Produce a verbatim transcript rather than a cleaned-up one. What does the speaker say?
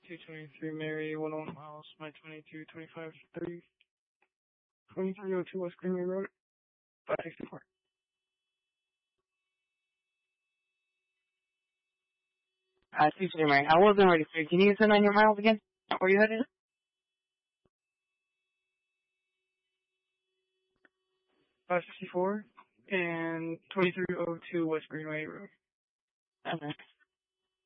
two twenty-three Mary, one oh one miles, my twenty-two twenty-five thirty, twenty-three oh two West Greenway Road, five sixty-four. Uh, two twenty Mary, I wasn't ready for you. Can you send on your miles again? Where you headed? five sixty-four and twenty-three oh two West Greenway Road. Okay.